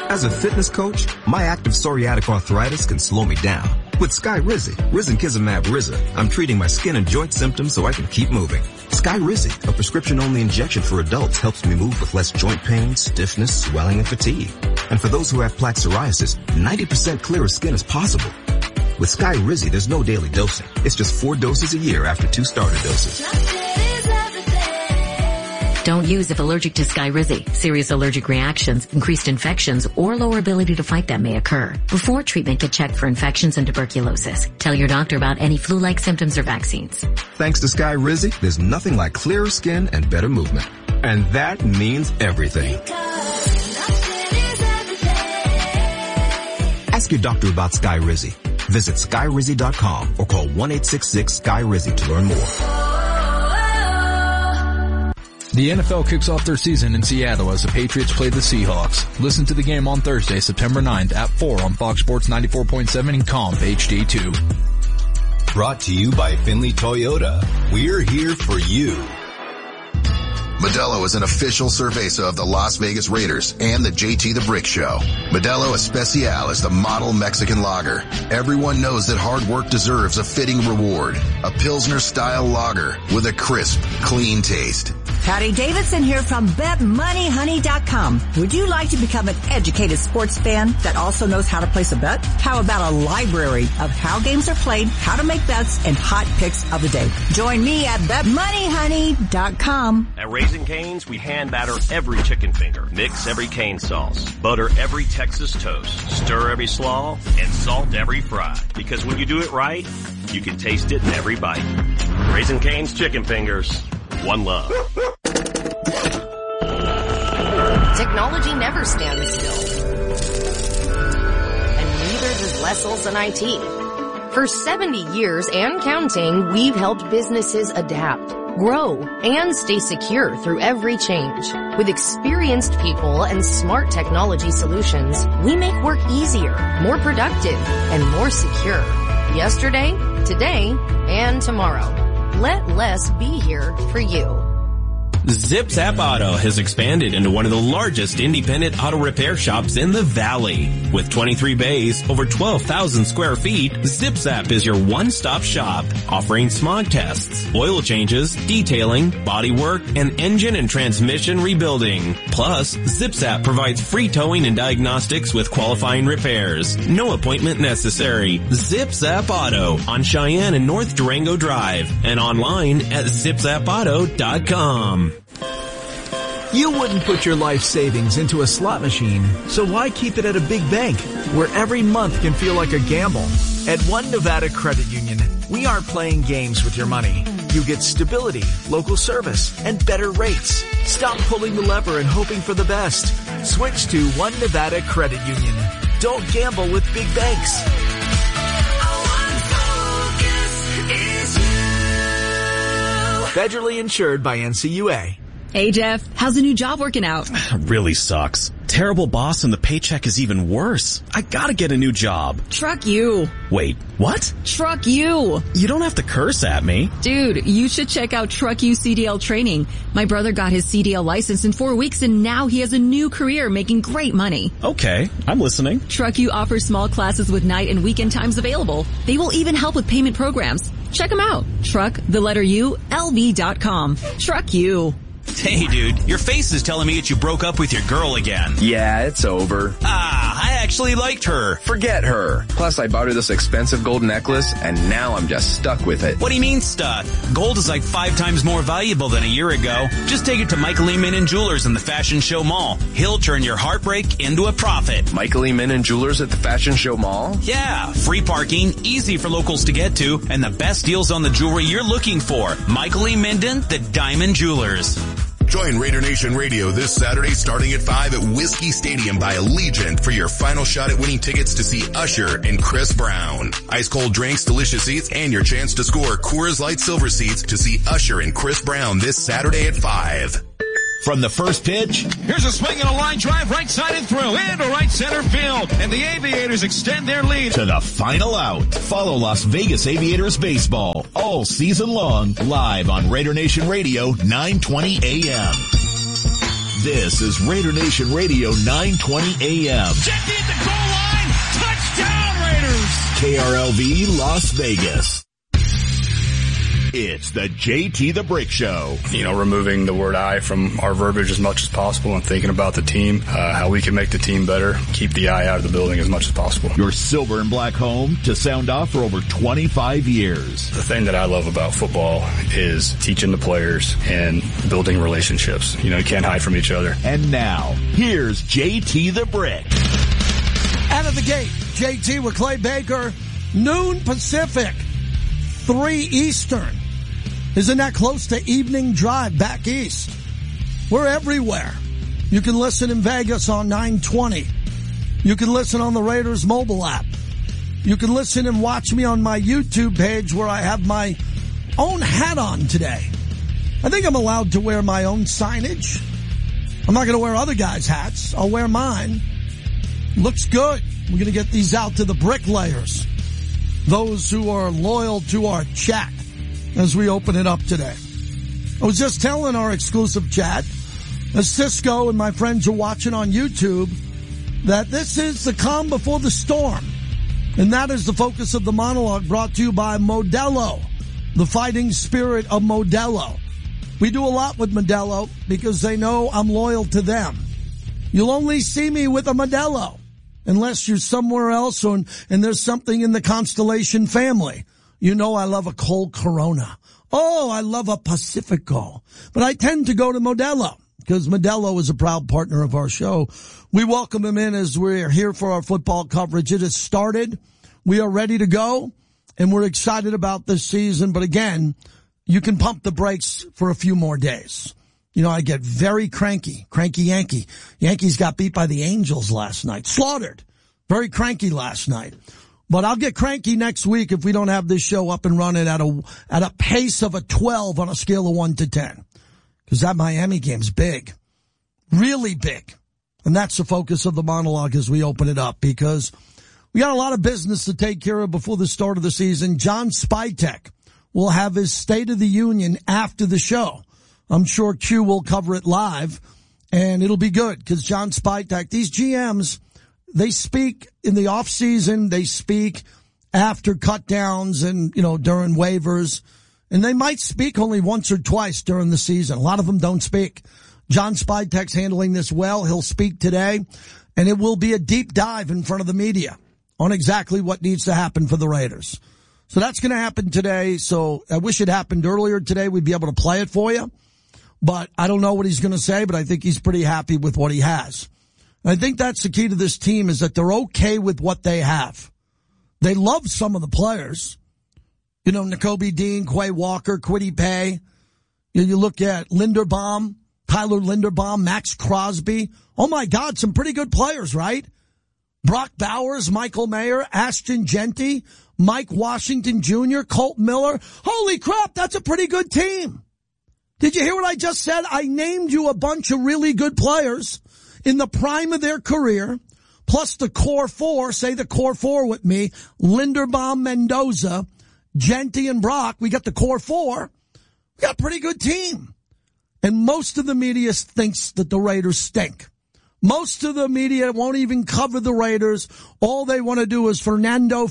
As a fitness coach, my active psoriatic arthritis can slow me down. With Skyrizi, Risankizumab Riza, I'm treating my skin and joint symptoms so I can keep moving. Skyrizi, a prescription-only injection for adults, helps me move with less joint pain, stiffness, swelling, and fatigue. And for those who have plaque psoriasis, 90% clearer skin is possible. With Skyrizi, there's no daily dosing. It's just 4 doses a year after 2 starter doses. Don't use if allergic to Skyrizi. Serious allergic reactions, increased infections, or lower ability to fight them may occur. Before treatment, get checked for infections and tuberculosis. Tell your doctor about any flu-like symptoms or vaccines. Thanks to Skyrizi, there's nothing like clearer skin and better movement. And that means everything. Ask your doctor about Skyrizi. Visit Skyrizi.com or call 1-866-SKY-RIZI to learn more. The NFL kicks off their season in Seattle as the Patriots play the Seahawks. Listen to the game on Thursday, September 9th at 4 on Fox Sports 94.7 and Comp HD2. Brought to you by Finley Toyota. We're here for you. Modelo is an official cerveza of the Las Vegas Raiders and the JT the Brick Show. Modelo Especial is the model Mexican lager. Everyone knows that hard work deserves a fitting reward. A Pilsner-style lager with a crisp, clean taste. Patty Davidson here from BetMoneyHoney.com. Would you like to become an educated sports fan that also knows how to place a bet? How about a library of how games are played, how to make bets, and hot picks of the day? Join me at BetMoneyHoney.com. At Raising Cane's, we hand batter every chicken finger, mix every cane sauce, butter every Texas toast, stir every slaw, and salt every fry. Because when you do it right, you can taste it in every bite. Raising Cane's chicken fingers. One love. Technology never stands still. And neither does Lesselson IT. For 70 years and counting, we've helped businesses adapt, grow, and stay secure through every change. With experienced people and smart technology solutions, we make work easier, more productive, and more secure. Yesterday, today, and tomorrow. Let less be here for you. ZipZap Auto has expanded into one of the largest independent auto repair shops in the Valley. With 23 bays, over 12,000 square feet, ZipZap is your one-stop shop, offering smog tests, oil changes, detailing, body work, and engine and transmission rebuilding. Plus, ZipZap provides free towing and diagnostics with qualifying repairs. No appointment necessary. ZipZap Auto on Cheyenne and North Durango Drive and online at zipzapauto.com. You wouldn't put your life savings into a slot machine, so why keep it at a big bank where every month can feel like a gamble? At One Nevada Credit Union, we aren't playing games with your money. You get stability, local service, and better rates. Stop pulling the lever and hoping for the best. Switch to One Nevada Credit Union. Don't gamble with big banks. Federally insured by NCUA. Hey Jeff, how's the new job working out? Really sucks. Terrible boss and the paycheck is even worse. I gotta get a new job. Truck you. Wait, what? Truck you. You don't have to curse at me. Dude, you should check out Truck You CDL training. My brother got his CDL license in 4 weeks and now he has a new career making great money. Okay, I'm listening. Truck You offers small classes with night and weekend times available. They will even help with payment programs. Check them out. Truck, the letter U, LV.com. Truck You. Hey dude, your face is telling me that you broke up with your girl again. Yeah, it's over. I actually liked her. Forget her. Plus I bought her this expensive gold necklace and now I'm just stuck with it. What do you mean stuck? Gold is like 5 times more valuable than a year ago. Just take it to Michael E. Minnan Jewelers in the Fashion Show Mall. He'll turn your heartbreak into a profit. Michael E. Minnan Jewelers at the Fashion Show Mall? Yeah, free parking, easy for locals to get to, and the best deals on the jewelry you're looking for. Michael E. Minnan, the Diamond Jewelers. Join Raider Nation Radio this Saturday starting at 5 at Whiskey Stadium by Allegiant for your final shot at winning tickets to see Usher and Chris Brown. Ice cold drinks, delicious seats, and your chance to score Coors Light Silver seats to see Usher and Chris Brown this Saturday at 5. From the first pitch, here's a swing and a line drive right side and through into right center field, and the Aviators extend their lead to the final out. Follow Las Vegas Aviators baseball all season long live on Raider Nation Radio 920 AM. This is Raider Nation Radio 920 AM. Jackie at the goal line. Touchdown, Raiders. KRLV Las Vegas. It's the JT the Brick Show. Removing the word I from our verbiage as much as possible and thinking about the team, how we can make the team better, keep the I out of the building as much as possible. Your silver and black home to sound off for over 25 years. The thing that I love about football is teaching the players and building relationships. You can't hide from each other. And now, here's JT the Brick. Out of the gate, JT with Clay Baker, noon Pacific, 3 Eastern. Isn't that close to evening drive back east? We're everywhere. You can listen in Vegas on 920. You can listen on the Raiders mobile app. You can listen and watch me on my YouTube page where I have my own hat on today. I think I'm allowed to wear my own signage. I'm not going to wear other guys' hats. I'll wear mine. Looks good. We're going to get these out to the bricklayers, those who are loyal to our chat as we open it up today. I was just telling our exclusive chat, as Cisco and my friends are watching on YouTube, that this is the calm before the storm. And that is the focus of the monologue brought to you by Modelo, the fighting spirit of Modelo. We do a lot with Modelo because they know I'm loyal to them. You'll only see me with a Modelo unless you're somewhere else and there's something in the Constellation family. You know I love a cold Corona. Oh, I love a Pacifico. But I tend to go to Modelo because Modelo is a proud partner of our show. We welcome him in as we're here for our football coverage. It has started. We are ready to go, and we're excited about this season. But again, you can pump the brakes for a few more days. I get very cranky Yankee. Yankees got beat by the Angels last night. Slaughtered. Very cranky last night. But I'll get cranky next week if we don't have this show up and running at a pace of a 12 on a scale of 1 to 10. Because that Miami game's big. Really big. And that's the focus of the monologue as we open it up, because we got a lot of business to take care of before the start of the season. John Spytek will have his State of the Union after the show. I'm sure Q will cover it live, and it'll be good because John Spytek, these GMs, they speak in the off season, they speak after cut downs and, during waivers, and they might speak only once or twice during the season. A lot of them don't speak. John Spytek's handling this well. He'll speak today, and it will be a deep dive in front of the media on exactly what needs to happen for the Raiders. So that's going to happen today. So I wish it happened earlier today. We'd be able to play it for you. But I don't know what he's going to say, but I think he's pretty happy with what he has. And I think that's the key to this team, is that they're okay with what they have. They love some of the players. Nakobe Dean, Quay Walker, Kwity Paye. You look at Linderbaum, Tyler Linderbaum, Max Crosby. Oh, my God, some pretty good players, right? Brock Bowers, Michael Mayer, Ashton Genty, Mike Washington Jr., Colt Miller. Holy crap, that's a pretty good team. Did you hear what I just said? I named you a bunch of really good players in the prime of their career, plus the core four. Say the core four with me. Linderbaum, Mendoza, Genty, and Brock. We got the core four. We got a pretty good team. And most of the media thinks that the Raiders stink. Most of the media won't even cover the Raiders. All they want to do is Fernando.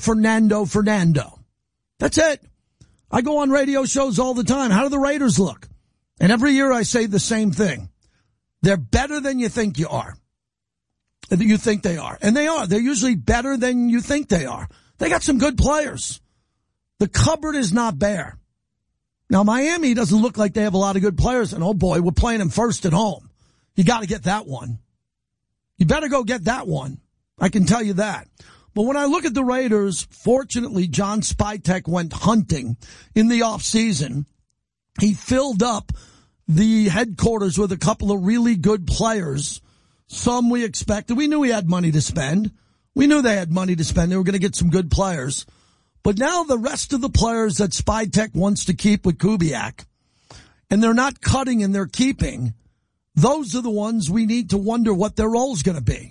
That's it. I go on radio shows all the time. How do the Raiders look? And every year I say the same thing. They're better than you think you are. You think they are. And they are. They're usually better than you think they are. They got some good players. The cupboard is not bare. Now, Miami doesn't look like they have a lot of good players. And, oh, boy, we're playing them first at home. You got to get that one. You better go get that one. I can tell you that. But when I look at the Raiders, fortunately, John Spytek went hunting in the offseason. He filled up the headquarters with a couple of really good players. Some we expected. We knew he had money to spend. We knew they had money to spend. They were going to get some good players. But now the rest of the players that Spytek wants to keep with Kubiak, and they're not cutting and they're keeping, those are the ones we need to wonder what their role's going to be.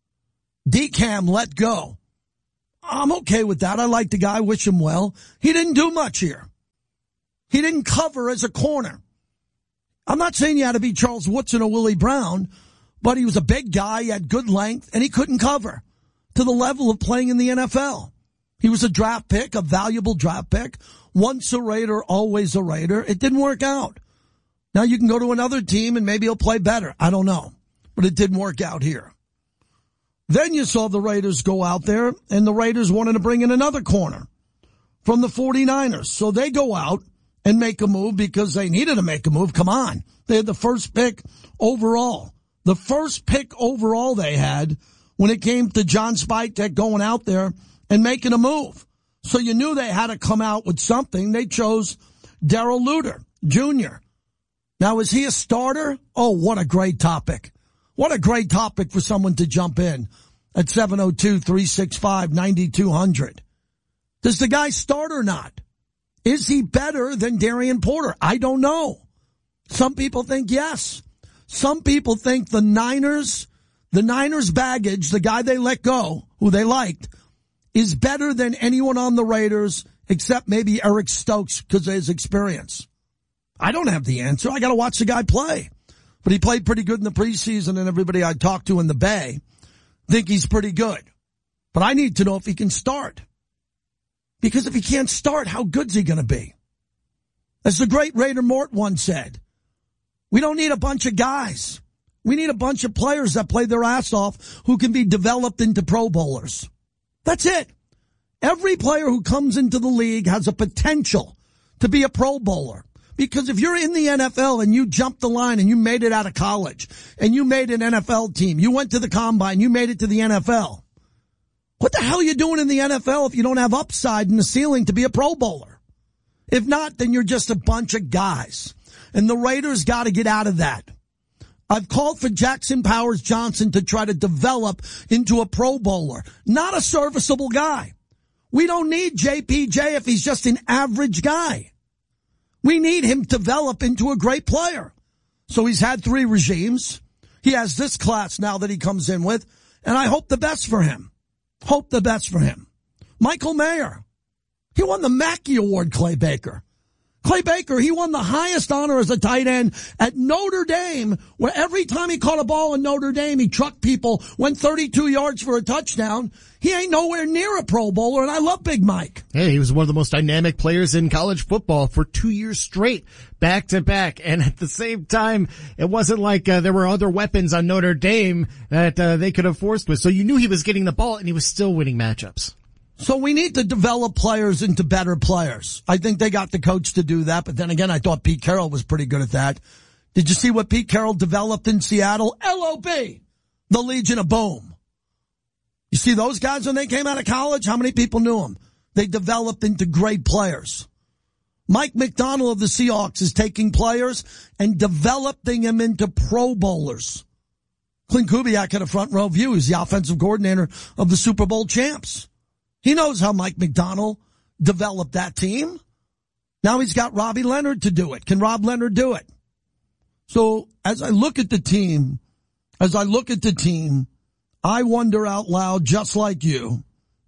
DCAM let go. I'm okay with that. I like the guy. Wish him well. He didn't do much here. He didn't cover as a corner. I'm not saying you had to be Charles Woodson or Willie Brown, but he was a big guy, he had good length, and he couldn't cover to the level of playing in the NFL. He was a draft pick, a valuable draft pick. Once a Raider, always a Raider. It didn't work out. Now you can go to another team and maybe he'll play better. I don't know. But it didn't work out here. Then you saw the Raiders go out there, and the Raiders wanted to bring in another corner from the 49ers. So they go out and make a move because they needed to make a move. Come on. They had the first pick overall. The first pick overall they had when it came to John Spytek going out there and making a move. So you knew they had to come out with something. They chose Darrell Luter Jr. Now, is he a starter? Oh, what a great topic. What a great topic for someone to jump in at 702-365-9200. Does the guy start or not? Is he better than Darian Porter? I don't know. Some people think yes. Some people think the Niners baggage, the guy they let go, who they liked, is better than anyone on the Raiders except maybe Eric Stokes because of his experience. I don't have the answer. I got to watch the guy play. But he played pretty good in the preseason, and everybody I talked to in the Bay think he's pretty good. But I need to know if he can start. Because if he can't start, how good's he going to be? As the great Raider Mort once said, we don't need a bunch of guys. We need a bunch of players that play their ass off who can be developed into Pro Bowlers. That's it. Every player who comes into the league has a potential to be a Pro Bowler. Because if you're in the NFL and you jumped the line and you made it out of college and you made an NFL team, you went to the combine, you made it to the NFL. What the hell are you doing in the NFL if you don't have upside in the ceiling to be a Pro Bowler? If not, then you're just a bunch of guys. And the Raiders got to get out of that. I've called for Jackson Powers Johnson to try to develop into a Pro Bowler, not a serviceable guy. We don't need JPJ if he's just an average guy. We need him to develop into a great player. So he's had 3 regimes. He has this class now that he comes in with, and I hope the best for him. Hope the best for him. Michael Mayer. He won the Mackey Award, Clay Baker. Clay Baker, he won the highest honor as a tight end at Notre Dame, where every time he caught a ball in Notre Dame, he trucked people, went 32 yards for a touchdown. He ain't nowhere near a Pro Bowler, and I love Big Mike. Hey, he was one of the most dynamic players in college football for 2 years straight, back to back. And at the same time, it wasn't like there were other weapons on Notre Dame that they could have forced with. So you knew he was getting the ball, and he was still winning matchups. So we need to develop players into better players. I think they got the coach to do that, but then again, I thought Pete Carroll was pretty good at that. Did you see what Pete Carroll developed in Seattle? LOB, the Legion of Boom. You see those guys when they came out of college? How many people knew them? They developed into great players. Mike McDonald of the Seahawks is taking players and developing them into Pro Bowlers. Clint Kubiak had a front row view. He's the offensive coordinator of the Super Bowl champs. He knows how Mike McDonald developed that team. Now he's got Robbie Leonard to do it. Can Rob Leonard do it? So as I look at the team, I wonder out loud, just like you,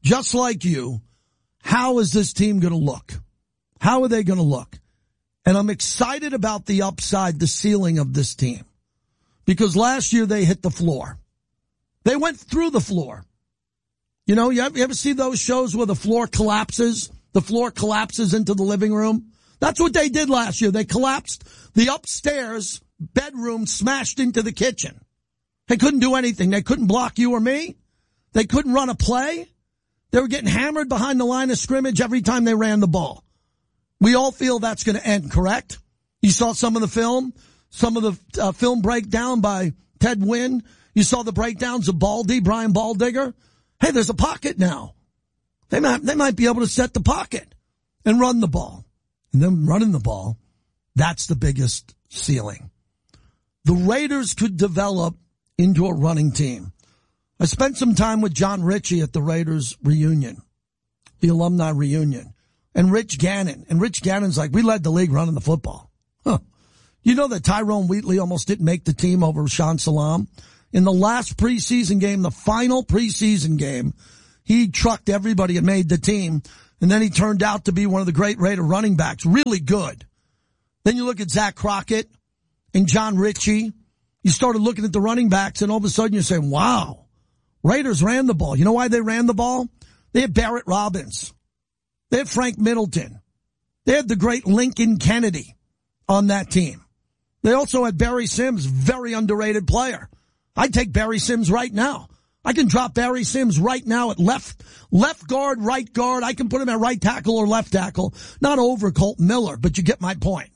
how is this team going to look? How are they going to look? And I'm excited about the upside, the ceiling of this team. Because last year they hit the floor. They went through the floor. You know, you ever see those shows where the floor collapses? The floor collapses into the living room? That's what they did last year. They collapsed the upstairs bedroom, smashed into the kitchen. They couldn't do anything. They couldn't block you or me. They couldn't run a play. They were getting hammered behind the line of scrimmage every time they ran the ball. We all feel that's going to end, correct? You saw some of the film breakdown by Ted Wynn. You saw the breakdowns of Brian Baldinger. Hey, there's a pocket now. They might be able to set the pocket and run the ball. And then running the ball, that's the biggest ceiling. The Raiders could develop into a running team. I spent some time with John Ritchie at the Raiders reunion, the alumni reunion, and Rich Gannon. And Rich Gannon's like, we led the league running the football. Huh. You know that Tyrone Wheatley almost didn't make the team over Sean Salam? In the last preseason game, the final preseason game, he trucked everybody and made the team. And then he turned out to be one of the great Raider running backs. Really good. Then you look at Zach Crockett and John Ritchie. You started looking at the running backs, and all of a sudden you're saying, wow, Raiders ran the ball. You know why they ran the ball? They had Barrett Robbins. They had Frank Middleton. They had the great Lincoln Kennedy on that team. They also had Barry Sims, very underrated player. I'd take Barry Sims right now. I can drop Barry Sims right now at left guard, right guard. I can put him at right tackle or left tackle. Not over Colt Miller, but you get my point.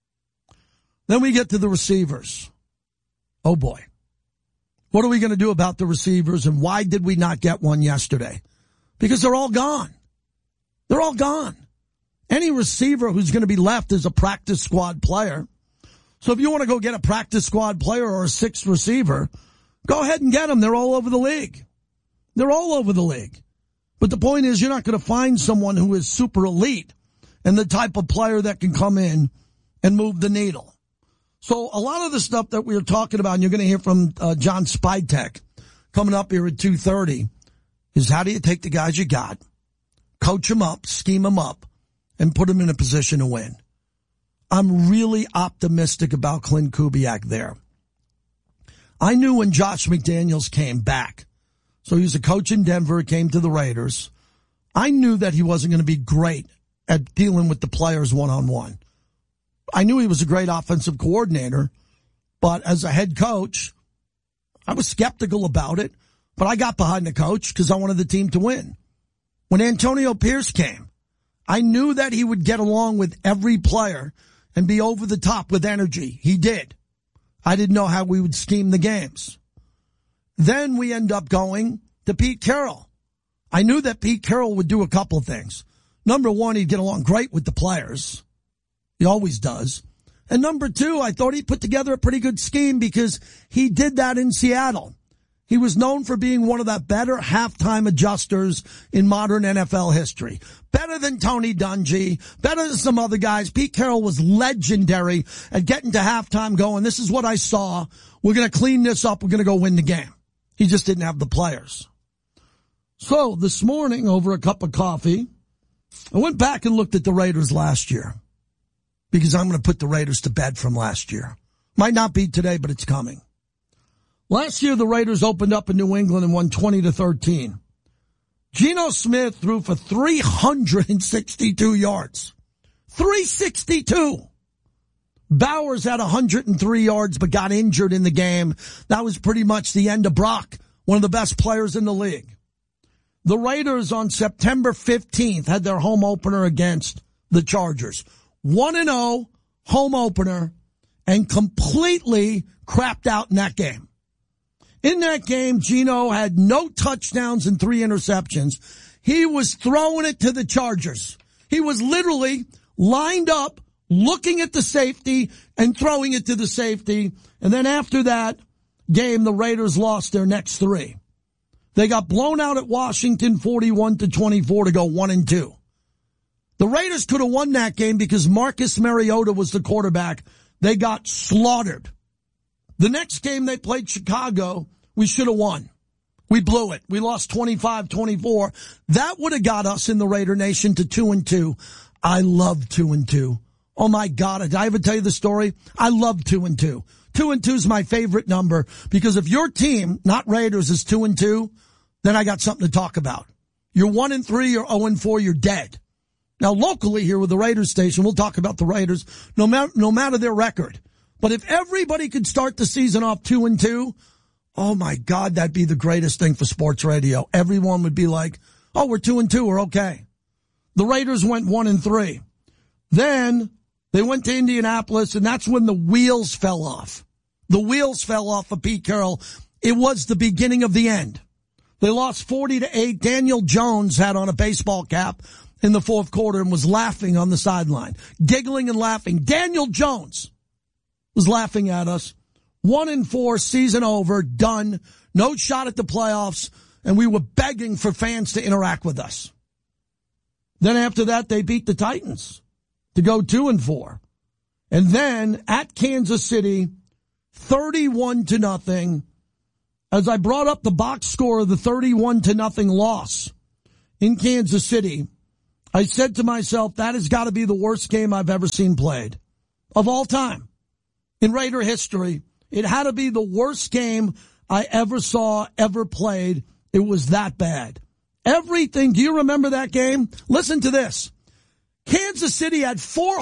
Then we get to the receivers. Oh boy. What are we going to do about the receivers, and why did we not get one yesterday? Because they're all gone. They're all gone. Any receiver who's going to be left is a practice squad player. So if you want to go get a practice squad player or a sixth receiver, go ahead and get them. They're all over the league. They're all over the league. But the point is, you're not going to find someone who is super elite and the type of player that can come in and move the needle. So a lot of the stuff that we were talking about, and you're going to hear from John Spytek coming up here at 2:30, is how do you take the guys you got, coach them up, scheme them up, and put them in a position to win. I'm really optimistic about Clint Kubiak there. I knew when Josh McDaniels came back, so he was a coach in Denver, he came to the Raiders. I knew that he wasn't going to be great at dealing with the players one-on-one. I knew he was a great offensive coordinator, but as a head coach, I was skeptical about it, but I got behind the coach because I wanted the team to win. When Antonio Pierce came, I knew that he would get along with every player and be over the top with energy. He did. I didn't know how we would scheme the games. Then we end up going to Pete Carroll. I knew that Pete Carroll would do a couple things. Number one, he'd get along great with the players. He always does. And number two, I thought he put together a pretty good scheme because he did that in Seattle. He was known for being one of the better halftime adjusters in modern NFL history. Better than Tony Dungy, better than some other guys. Pete Carroll was legendary at getting to halftime going, this is what I saw. We're going to clean this up. We're going to go win the game. He just didn't have the players. So this morning, over a cup of coffee, I went back and looked at the Raiders last year because I'm going to put the Raiders to bed from last year. Might not be today, but it's coming. Last year, the Raiders opened up in New England and won 20-13. Geno Smith threw for 362 yards. 362. Bowers had 103 yards but got injured in the game. That was pretty much the end of Brock, one of the best players in the league. The Raiders on September 15th had their home opener against the Chargers. 1-0 home opener and completely crapped out in that game. In that game, Geno had no touchdowns and 3 interceptions. He was throwing it to the Chargers. He was literally lined up, looking at the safety and throwing it to the safety. And then after that game, the Raiders lost their next 3. They got blown out at Washington 41-24 to go 1-2. The Raiders could have won that game because Marcus Mariota was the quarterback. They got slaughtered. The next game they played Chicago, we should have won. We blew it. We lost 25-24. That would have got us in the Raider Nation to 2-2. I love 2-2. Oh my God. Did I ever tell you the story? I love 2-2. 2-2 is my favorite number because if your team, not Raiders, is 2-2, then I got something to talk about. You're 1-3, you're 0-4, you're dead. Now locally here with the Raiders station, we'll talk about the Raiders no matter their record. But if everybody could start the season off 2-2, oh my God, that'd be the greatest thing for sports radio. Everyone would be like, oh, we're 2-2, we're okay. The Raiders went 1-3. Then they went to Indianapolis, and that's when the wheels fell off. The wheels fell off of Pete Carroll. It was the beginning of the end. They lost 40-8. Daniel Jones had on a baseball cap in the fourth quarter and was laughing on the sideline, giggling and laughing. Daniel Jones was laughing at us. 1-4, season over, done. No shot at the playoffs, and we were begging for fans to interact with us. Then after that, they beat the Titans to go 2-4. And then at Kansas City, 31-0. As I brought up the box score of the 31-0 loss in Kansas City, I said to myself, that has got to be the worst game I've ever seen played of all time. in Raider history. It had to be the worst game I ever saw, ever played. It was that bad. Everything. Do you remember that game? Listen to this. Kansas City had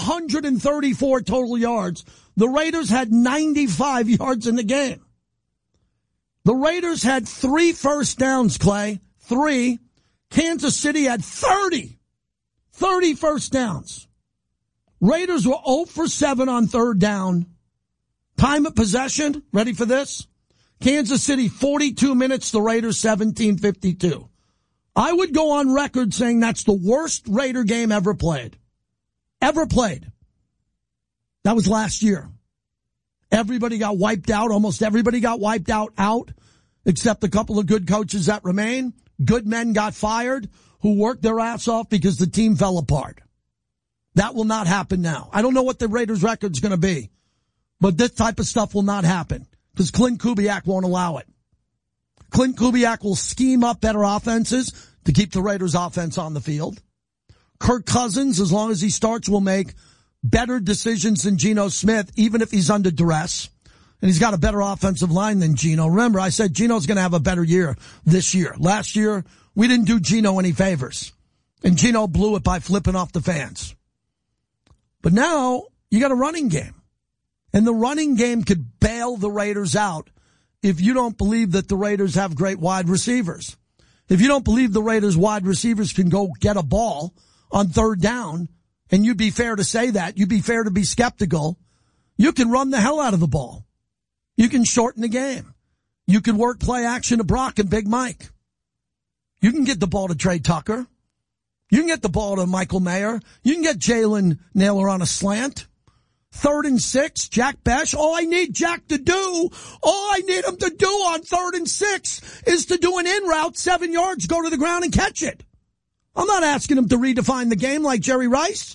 434 total yards. The Raiders had 95 yards in the game. The Raiders had 3 first downs, Clay. 3. Kansas City had 30 first downs. Raiders were 0 for 7 on third down. Time of possession, ready for this? Kansas City, 42 minutes, the Raiders, 17:52. I would go on record saying that's the worst Raider game ever played. Ever played. That was last year. Everybody got wiped out. Almost everybody got wiped out, except a couple of good coaches that remain. Good men got fired who worked their ass off because the team fell apart. That will not happen now. I don't know what the Raiders' record's going to be, but this type of stuff will not happen because Clint Kubiak won't allow it. Clint Kubiak will scheme up better offenses to keep the Raiders' offense on the field. Kirk Cousins, as long as he starts, will make better decisions than Geno Smith, even if he's under duress. And he's got a better offensive line than Geno. Remember, I said Geno's going to have a better year this year. Last year, we didn't do Geno any favors. And Geno blew it by flipping off the fans. But now, you got a running game. And the running game could bail the Raiders out if you don't believe that the Raiders have great wide receivers. If you don't believe the Raiders' wide receivers can go get a ball on third down, and you'd be fair to say that, you'd be fair to be skeptical, you can run the hell out of the ball. You can shorten the game. You can work play action to Brock and Big Mike. You can get the ball to Trey Tucker. You can get the ball to Michael Mayer. You can get Jalen Naylor on a slant. 3rd and 6, Jack Besh. All I need Jack to do, all I need him to do on 3rd and 6 is to do an in route, 7 yards, go to the ground and catch it. I'm not asking him to redefine the game like Jerry Rice.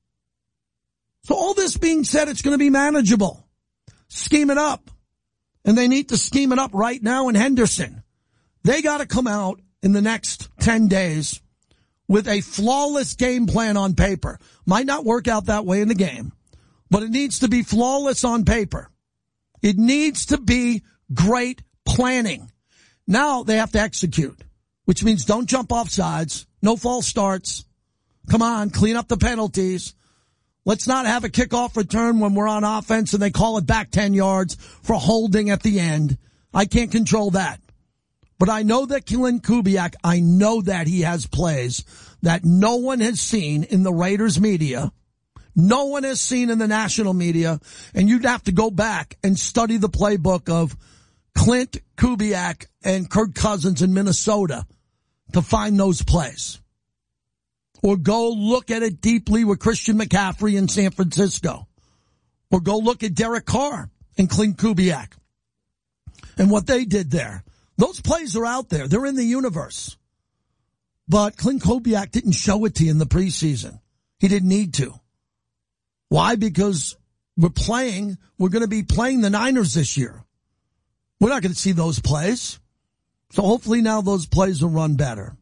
So all this being said, it's going to be manageable. Scheme it up. And they need to scheme it up right now in Henderson. They got to come out in the next 10 days with a flawless game plan on paper. Might not work out that way in the game, but it needs to be flawless on paper. It needs to be great planning. Now they have to execute, which means don't jump off sides, no false starts. Come on, clean up the penalties. Let's not have a kickoff return when we're on offense and they call it back 10 yards for holding at the end. I can't control that. But I know that Clint Kubiak, I know that he has plays that no one has seen in the Raiders media. No one has seen in the national media. And you'd have to go back and study the playbook of Clint Kubiak and Kirk Cousins in Minnesota to find those plays. Or go look at it deeply with Christian McCaffrey in San Francisco. Or go look at Derek Carr and Clint Kubiak and what they did there. Those plays are out there. They're in the universe. But Clint Kubiak didn't show it to you in the preseason. He didn't need to. Why? Because we're going to be playing the Niners this year. We're not going to see those plays. So hopefully now those plays will run better.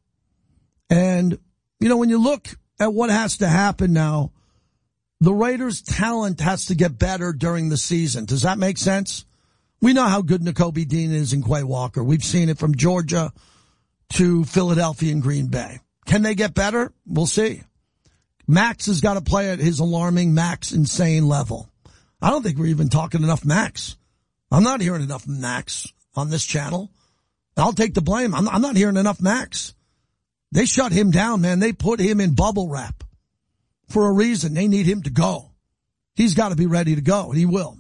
And you know, when you look at what has to happen now, the Raiders' talent has to get better during the season. Does that make sense? We know how good Nakobe Dean is and Quay Walker. We've seen it from Georgia to Philadelphia and Green Bay. Can they get better? We'll see. Max has got to play at his alarming Max insane level. I don't think we're even talking enough Max. I'm not hearing enough Max on this channel. I'll take the blame. I'm not hearing enough Max. They shut him down, man. They put him in bubble wrap for a reason. They need him to go. He's got to be ready to go, and he will.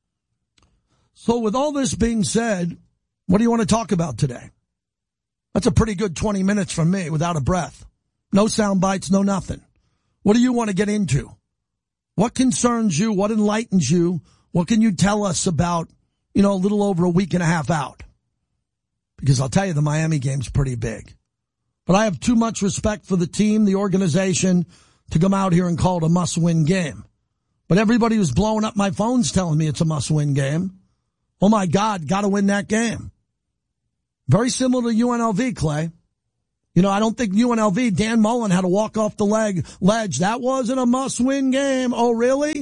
So with all this being said, what do you want to talk about today? That's a pretty good 20 minutes from me without a breath. No sound bites, no nothing. What do you want to get into? What concerns you? What enlightens you? What can you tell us about, a little over a week and a half out? Because I'll tell you, the Miami game's pretty big. But I have too much respect for the team, the organization, to come out here and call it a must-win game. But everybody who's blowing up my phone's telling me it's a must-win game. Oh, my God, got to win that game. Very similar to UNLV, Clay. I don't think UNLV, Dan Mullen had to walk off the ledge. That wasn't a must-win game. Oh, really?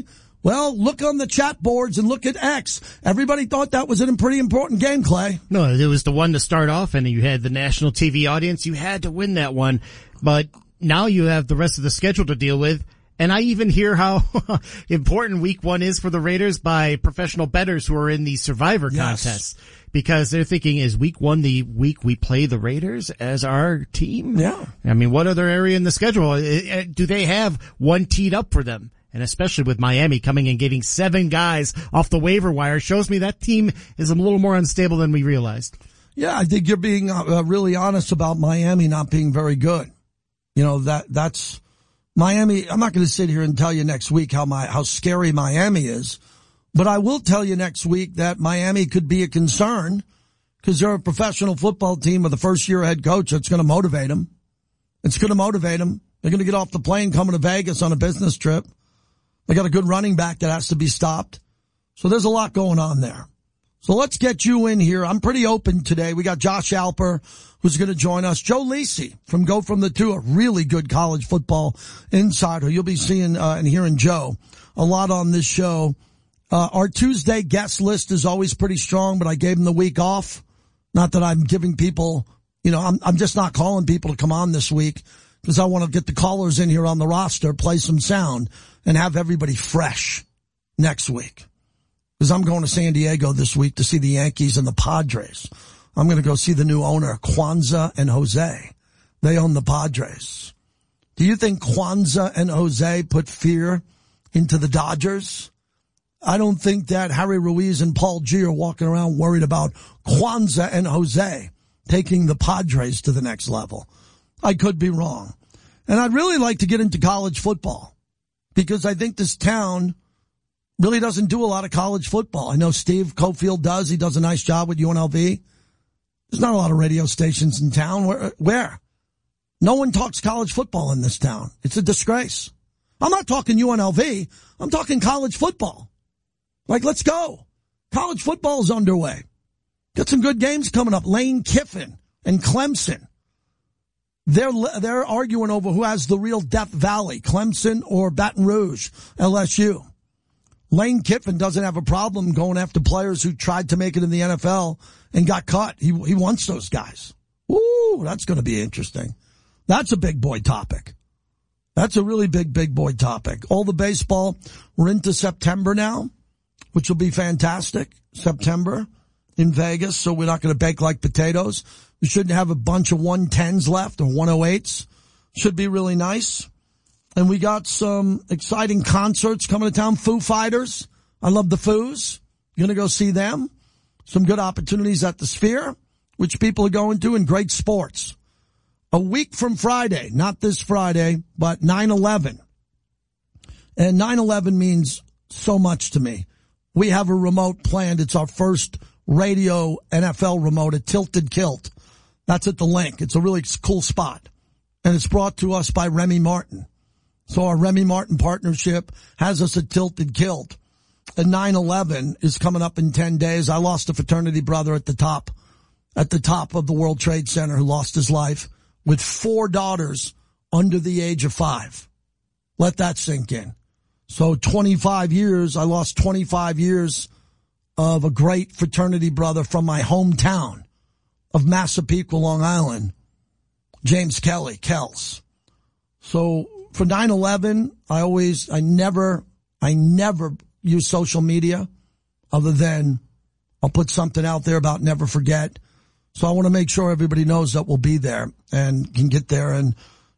Well, look on the chat boards and look at X. Everybody thought that was a pretty important game, Clay. No, it was the one to start off, and you had the national TV audience. You had to win that one. But now you have the rest of the schedule to deal with. And I even hear how important week 1 is for the Raiders by professional bettors who are in the Survivor contests. Because they're thinking, is week 1 the week we play the Raiders as our team? Yeah. I mean, what other area in the schedule? Do they have one teed up for them? And especially with Miami coming and getting 7 guys off the waiver wire shows me that team is a little more unstable than we realized. Yeah, I think you're being really honest about Miami not being very good. You know, that's Miami. I'm not going to sit here and tell you next week how scary Miami is, but I will tell you next week that Miami could be a concern because they're a professional football team with a first-year head coach that's going to motivate them. It's going to motivate them. They're going to get off the plane coming to Vegas on a business trip. They got a good running back that has to be stopped. So there's a lot going on there. So let's get you in here. I'm pretty open today. We got Josh Alper, who's going to join us. Joe Lisi from Go From the Two, a really good college football insider. You'll be seeing and hearing Joe a lot on this show. Our Tuesday guest list is always pretty strong, but I gave him the week off. Not that I'm giving people, I'm just not calling people to come on this week because I want to get the callers in here on the roster, play some sound, and have everybody fresh next week. Because I'm going to San Diego this week to see the Yankees and the Padres. I'm going to go see the new owner, Kwanzaa and Jose. They own the Padres. Do you think Kwanzaa and Jose put fear into the Dodgers? I don't think that Harry Ruiz and Paul G are walking around worried about Kwanzaa and Jose taking the Padres to the next level. I could be wrong. And I'd really like to get into college football because I think this town really doesn't do a lot of college football. I know Steve Cofield does. He does a nice job with UNLV. There's not a lot of radio stations in town. Where? No one talks college football in this town. It's a disgrace. I'm not talking UNLV. I'm talking college football. Like, let's go. College football is underway. Got some good games coming up. Lane Kiffin and Clemson. They're arguing over who has the real Death Valley, Clemson or Baton Rouge, LSU. Lane Kiffin doesn't have a problem going after players who tried to make it in the NFL and got cut. He wants those guys. Ooh, that's going to be interesting. That's a big boy topic. That's a really big boy topic. All the baseball, we're into September now, which will be fantastic. September in Vegas, so we're not going to bake like potatoes. We shouldn't have a bunch of 110s left or 108s. Should be really nice. And we got some exciting concerts coming to town. Foo Fighters. I love the Foos. Going to go see them. Some good opportunities at the Sphere, which people are going to, and great sports. A week from Friday, not this Friday, but 9/11. And 9/11 means so much to me. We have a remote planned. It's our first radio NFL remote at Tilted Kilt. That's at the Link. It's a really cool spot. And it's brought to us by Remy Martin. So our Remy Martin partnership has us at Tilted Kilt. And 9/11 is coming up in 10 days. I lost a fraternity brother at the top of the World Trade Center who lost his life with 4 daughters under the age of 5. Let that sink in. So 25 years, I lost 25 years of a great fraternity brother from my hometown of Massapequa, Long Island, James Kelly, Kels. So for 9/11, I never use social media other than I'll put something out there about never forget. So I want to make sure everybody knows that we'll be there and can get there. And,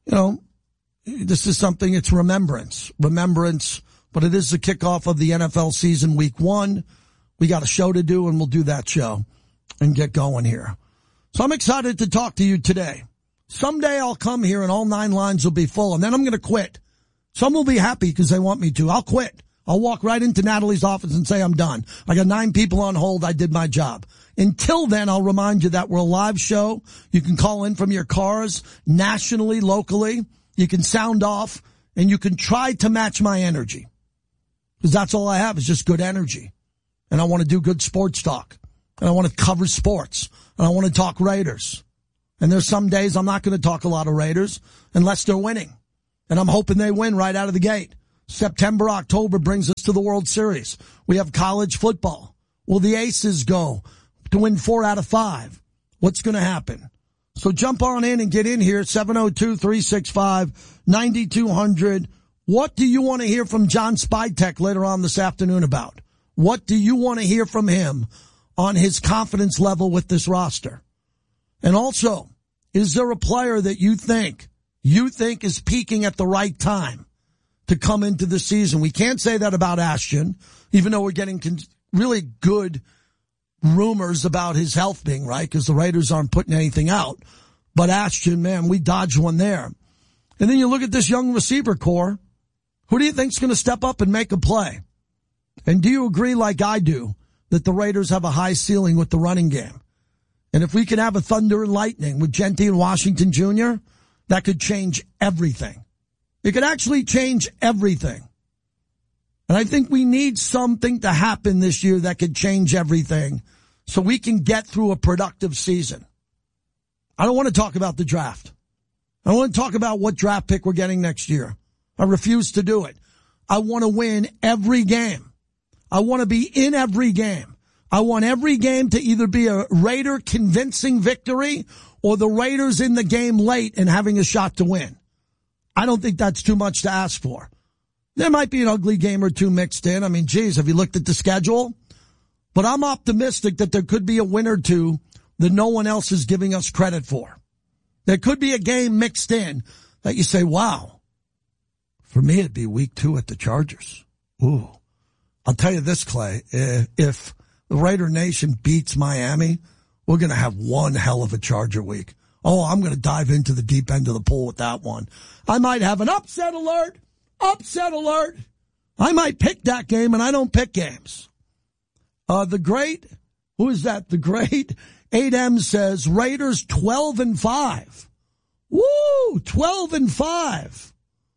this is something, it's remembrance, but it is the kickoff of the NFL season, week 1. We got a show to do, and we'll do that show and get going here. So I'm excited to talk to you today. Someday I'll come here and all 9 lines will be full, and then I'm going to quit. Some will be happy because they want me to. I'll quit. I'll walk right into Natalie's office and say I'm done. I got 9 people on hold. I did my job. Until then, I'll remind you that we're a live show. You can call in from your cars, nationally, locally. You can sound off, and you can try to match my energy. Because that's all I have is just good energy. And I want to do good sports talk. And I want to cover sports. And I want to talk Raiders. And there's some days I'm not going to talk a lot of Raiders unless they're winning. And I'm hoping they win right out of the gate. September, October brings us to the World Series. We have college football. Will the Aces go to win 4 out of 5? What's going to happen? So jump on in and get in here, 702-365-9200. What do you want to hear from John Spytek later on this afternoon about? What do you want to hear from him on his confidence level with this roster? And also, is there a player that you think is peaking at the right time to come into the season? We can't say that about Ashton, even though we're getting really good rumors about his health being right, because the Raiders aren't putting anything out. But Ashton, man, we dodged one there. And then you look at this young receiver core. Who do you think's going to step up and make a play? And do you agree, like I do, that the Raiders have a high ceiling with the running game? And if we can have a thunder and lightning with Genty and Washington Jr., that could change everything. It could actually change everything. And I think we need something to happen this year that could change everything so we can get through a productive season. I don't want to talk about the draft. I don't want to talk about what draft pick we're getting next year. I refuse to do it. I want to win every game. I want to be in every game. I want every game to either be a Raider convincing victory or the Raiders in the game late and having a shot to win. I don't think that's too much to ask for. There might be an ugly game or two mixed in. I mean, geez, have you looked at the schedule? But I'm optimistic that there could be a win or two that no one else is giving us credit for. There could be a game mixed in that you say, wow. For me, it'd be week 2 at the Chargers. Ooh. I'll tell you this, Clay. If the Raider Nation beats Miami, we're going to have one hell of a Charger week. Oh, I'm going to dive into the deep end of the pool with that one. I might have an upset alert. Upset alert. I might pick that game, and I don't pick games. The great 8M says Raiders 12-5. Woo, 12-5.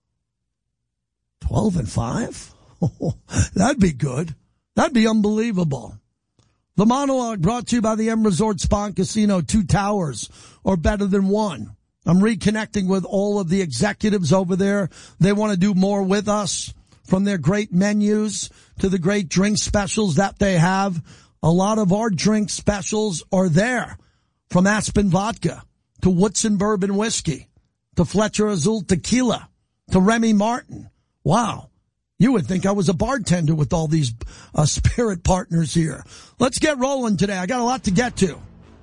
12-5? That'd be good. That'd be unbelievable. The monologue brought to you by the M Resort Spa and Casino. 2 towers or better than one. I'm reconnecting with all of the executives over there. They want to do more with us, from their great menus to the great drink specials that they have. A lot of our drink specials are there, from Aspen Vodka to Woodson Bourbon Whiskey to Fletcher Azul Tequila to Remy Martin. Wow. You would think I was a bartender with all these spirit partners here. Let's get rolling today. I got a lot to get to.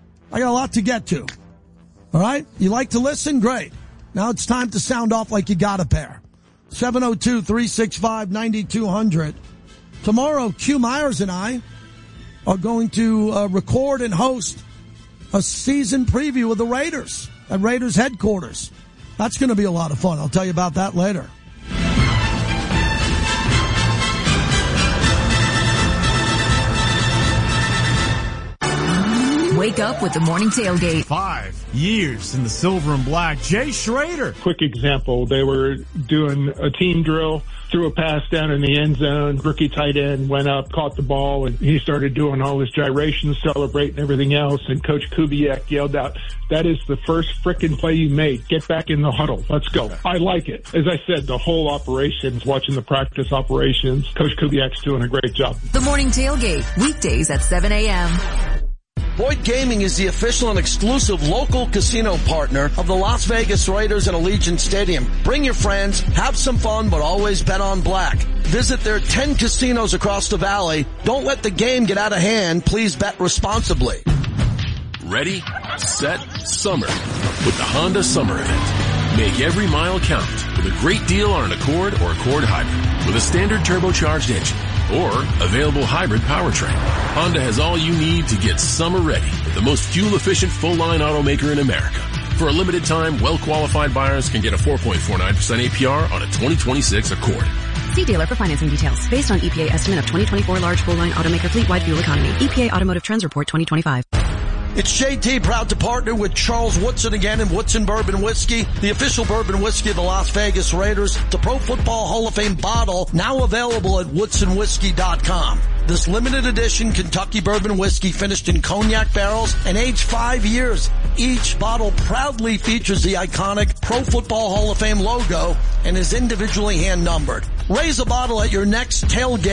All right? You like to listen? Great. Now it's time to sound off like you got a pair. 702-365-9200. Tomorrow, Q Myers and I are going to record and host a season preview of the Raiders at Raiders headquarters. That's going to be a lot of fun. I'll tell you about that later. Wake up with the morning tailgate. 5 years in the silver and black. Jay Schrader. Quick example. They were doing a team drill, threw a pass down in the end zone. Rookie tight end went up, caught the ball, and he started doing all his gyrations, celebrating everything else. And Coach Kubiak yelled out, "That is the first frickin' play you made. Get back in the huddle. Let's go." I like it. As I said, the whole operation, watching the practice operations, Coach Kubiak's doing a great job. The morning tailgate, weekdays at 7 a.m. Boyd Gaming is the official and exclusive local casino partner of the Las Vegas Raiders and Allegiant Stadium. Bring your friends, have some fun, but always bet on black. Visit their 10 casinos across the valley. Don't let the game get out of hand. Please bet responsibly. Ready, set, summer with the Honda Summer Event. Make every mile count with a great deal on an Accord or Accord Hybrid with a standard turbocharged engine or available hybrid powertrain. Honda has all you need to get summer ready with the most fuel-efficient full-line automaker in America. For a limited time, well-qualified buyers can get a 4.49% APR on a 2026 Accord. See dealer for financing details. Based on EPA estimate of 2024 large full-line automaker fleet-wide fuel economy. EPA Automotive Trends Report 2025. It's JT, proud to partner with Charles Woodson again in Woodson Bourbon Whiskey, the official bourbon whiskey of the Las Vegas Raiders. The Pro Football Hall of Fame bottle, now available at woodsonwhiskey.com. This limited edition Kentucky bourbon whiskey finished in cognac barrels and aged 5 years. Each bottle proudly features the iconic Pro Football Hall of Fame logo and is individually hand-numbered. Raise a bottle at your next tailgate